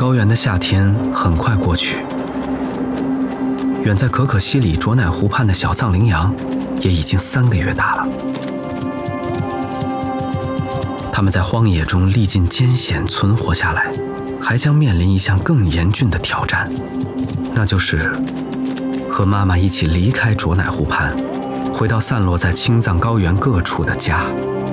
高原的夏天很快过去，远在可可西里卓乃湖畔的小藏羚羊也已经3个月大了。它们在荒野中历尽艰险存活下来，还将面临一项更严峻的挑战，那就是和妈妈一起离开卓乃湖畔，回到散落在青藏高原各处的家。